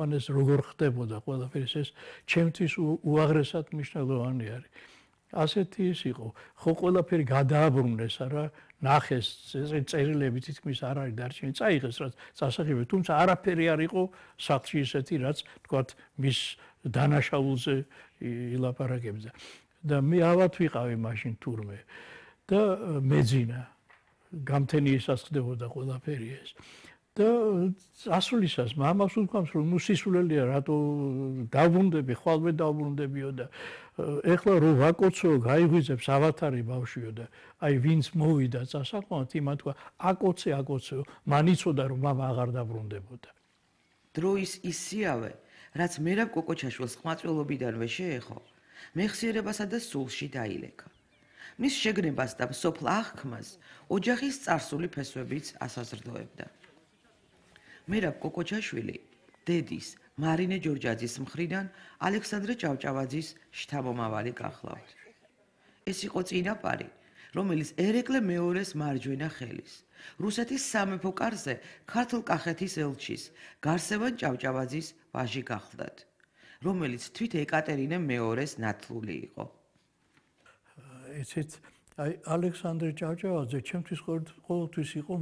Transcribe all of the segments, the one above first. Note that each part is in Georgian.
წამოიყვანეს როგორ ხდებოდა ყველაფერი ეს ჩემთვის უაღრესად მნიშვნელოვანი არის. ასეთი ის იყო, ხო ყველაფერი გადააბრუნეს არა, ნახეს წერილები თითქმის არ არის დარჩენილი, წაიღეს რაც წასახებია, თუმცა არაფერი არ იყო სახლში ისეთი, რაც თქვათ მის დანაშაულზე ილაპარაკებდა. და მე ავად ვიყავი მაშინ თურმე და მეძინა გამთენიისას ხდებოდა ყველაფერი ეს. და ასულისას მამას უთქვამს რომ ნუ სისულელია რატო დავბრუნდები ხვალმე დავბრუნდებიო და ეხლა რომ ვაკოცო გაიღვიძებს ავათარი ბავშვიო და აი ვინც მოვიდა წასაყვანად იმან თქვა აკოცე მანიცოდა რომ მამა აღარ დაბრუნდებოდა. დროის ისიავე რაც მერაბ კოკოჩაშვილს ხმაწველობიდანვე შეეხო მეხსიერებასა და სულში დაილეკა. მის შეგნებას და მსოფლ აღქმას ოჯახის წარსული ფესვებიც ასაზრდოებდა. მერაბ კოკოჩაშვილი დედის მარინე ჯორჯაძის მხრიდან ალექსანდრე ჭავჭავაძის შთამომავალი გახლავთ. ეს იყო წინაპარი, რომელიც ერეკლე მეორეს მარჯვენა ხელის, რუსეთის სამეფო კარზე ქართლ-კახეთის ელჩის გარსევან ჭავჭავაძის ვაჟი გახლდათ, რომელიც თვით ეკატერინე მეორეს ნათლული იყო. იცით, აი ალექსანდრე ჭავჭავაძე ჩემთვის ყოველთვის იყო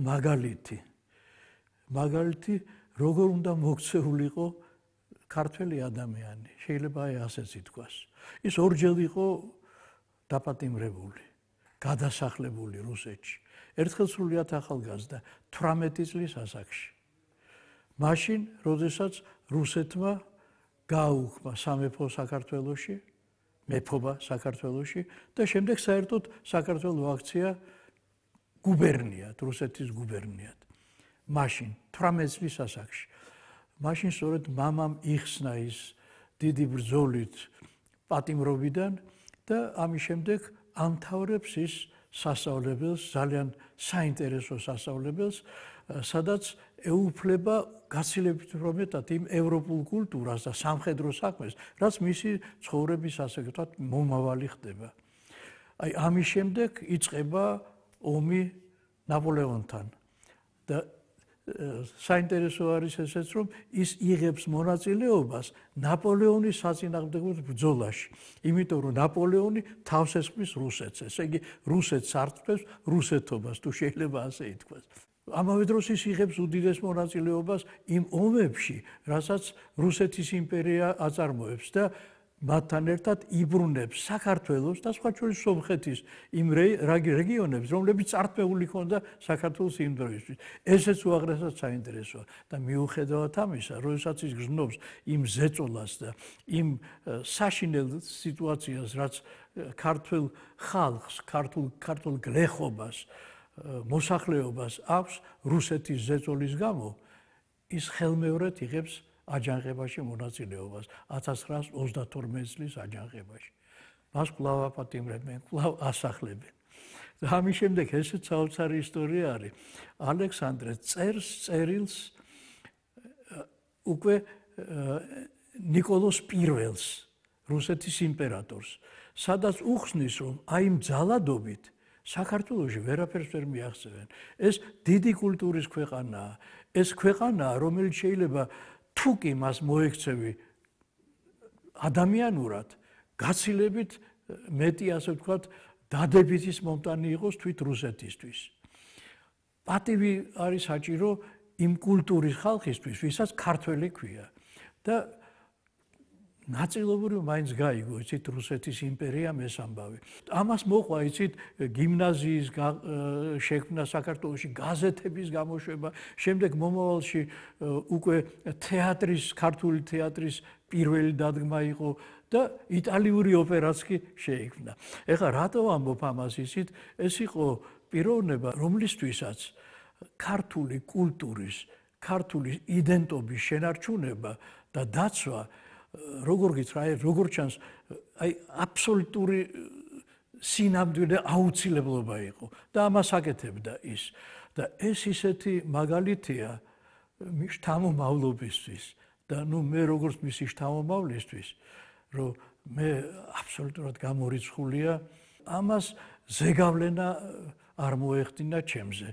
მაგალითი როგორ უნდა მოქცეულიყო ქართველი ადამიანი, შეიძლება აი ასეც ითქვას. ის ორჯერ იყო დაპატიმრებული, გადასახლებული რუსეთში. ერთხელ სრულიად ახალგაზრდა 18 წლის ასაკში. მაშინ, როდესაც რუსეთმა გააუქმა სამეფო საქართველოში, მეფობა საქართველოში და შემდეგ საერთოდ საქართველოს აქცია გუბერნიად, რუსეთის გუბერნიად. მაშინ 18 წლის ასაკში. მაშინ სწორედ მამამ იხსნა ის დიდი ბრძოლით პატიმრობიდან და ამის შემდეგ ამთავრებს ის სასწავლებელს, ძალიან საინტერესო სასწავლებელს, სადაც ეუფლება გაცილებით მეტად იმ ევროპულ კულტურას და სამხედრო საქმეს, რაც მისი ცხოვრების ასე ვთქვათ მომავალი ხდება. აი ამის შემდეგ იწყება ომი ნაპოლეონთან და საინტერესო არის ესეც, რომ ის იღებს მონაწილეობას ნაპოლეონის საწინააღმდეგო ბრძოლაში. იმიტომ რომ ნაპოლეონი თავს ესხმის რუსეთს, ესე იგი რუსეთს არტყმებს რუსეთობას, თუ შეიძლება ასე ითქვას. ამავე დროს ის იღებს უდიდეს მონაწილეობას იმ ომებში, რასაც რუსეთის იმპერია აწარმოებს და მათთან ერთად იბრუნებს საქართველოს და სხვა შორის სომხეთის იმ რეგიონებს, რომლებიც წართმეული ჰქონდა საქართველოს იმ დროისთვის. ესეც უაღრესად საინტერესოა და მიუხედავად ამისა, როდესაც ის გრძნობს იმ ზეწოლას და იმ საშინელ სიტუაციას, რაც ქართულ ხალხს, ქართულ გლეხობას, მოსახლეობას აქვს რუსეთის ზეწოლის გამო, ის ხელმეორედ იღებს აჯანყებაში მონაწილეობას 1932 წლის აჯანყებაში. მას კვლავ აპატიმრებენ, კვლავ ასახლებენ. და ამის შემდეგ ესეც საოცარი ისტორია არის. ალექსანდრე წერს წერილს უკვე ნიკოლოს პირველს, რუსეთის იმპერატორს, სადაც უხსნის, რომ აი იმ ძალადობით საქართველოში ვერაფერს ვერ მიაღწევენ. ეს დიდი კულტურის ქვეყანაა. ეს ქვეყანაა, რომელიც შეიძლება თუ კი მას მოექცევი ადამიანურად, გაცილებით მეტი ასე ვთქვათ, დადებითის მომტანი იყოს თვით რუსეთისთვის. პატივი არის საჭირო იმ კულტურის ხალხისთვის, ვისაც ქართველი ქვია. და ნაწილობრივ მაინც გაიგო, იცით, რუსეთის იმპერიამ ეს ამბავი. ამას მოყვა, იცით, გიმნაზიის შექმნა საქართველოში, გაზეთების გამოშვება, შემდეგ მომავალში უკვე თეატრის, ქართული თეატრის პირველი დადგმა იყო და იტალიური ოპერაც კი შეიქმნა. ეხლა რატო ამბობ ამას, იცით, ეს იყო პიროვნება, რომლისთვისაც ქართული კულტურის, ქართული იდენტობის შენარჩუნება და დაცვა როგორ გითხრა, როგორ ჩანს, აი აბსოლუტური სინამდვილე აუცილებლობა იყო და ამას აკეთებდა ის. და ეს ისეთი მაგალითია შთამომავლობისთვის და ნუ მე როგორც მისი შთამომავლისთვის, რომ მე აბსოლუტურად გამორიცხულია, ამას ზეგავლენა არ მოეხდინა ჩემზე.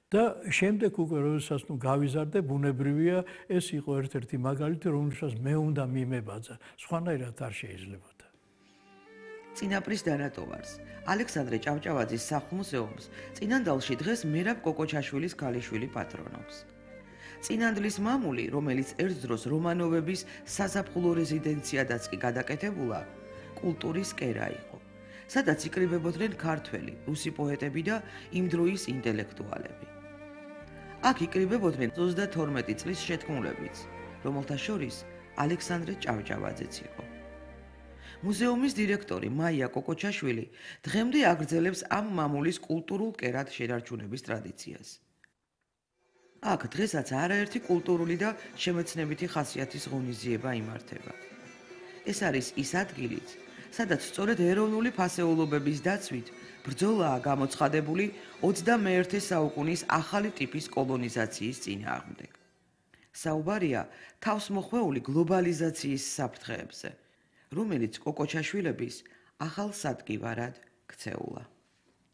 და შემდეგ უკვე როდესაც გავიზარდე, ბუნებრივია, ეს იყო ერთ-ერთი მაგალითი, რომელსაც მე უნდა მიმებაძა, სხვანაირად არ შეიძლებოდა. წინაპრის დანატოვარს, ალექსანდრე ჭავჭავაძის სახლ-მუზეუმს წინანდალში დღეს მერაბ კოკოჩაშვილის ქალიშვილი პატრონობს. წინანდლის მამული, რომელიც ერთ დროს რომანოვების საზაფხულო რეზიდენციადაც კი გადაკეთებულა, კულტურის კერა იყო, სადაც იკრიბებოდნენ ქართველი, რუსი პოეტები და იმ დროის ინტელექტუალები. აქ იკრიბებოდნენ 32 წლის შეთქმულებიც, რომელთა შორის ალექსანდრე ჭავჭავაძეც იყო. მუზეუმის დირექტორი მაია კოკოჩაშვილი დღემდე აგრძელებს ამ მამულის კულტურულ კერად შენარჩუნების ტრადიციას. აქ დღესაც არაერთი კულტურული და შემეცნებითი ხასიათის ღონისძიება იმართება. ეს არის ის ადგილიც, სადაც სწორედ ეროვნული ფასეულობების დაცვით ბრძოლაა გამოცხადებული 21 საუკუნის ახალი ტიპის კოლონიზაციის წინააღმდეგ. საუბარია თავსმოხვეული გლობალიზაციის საფრთხეებზე, რომელიც კოკოჩაშვილების ახალ სადგივარად ქცეულა.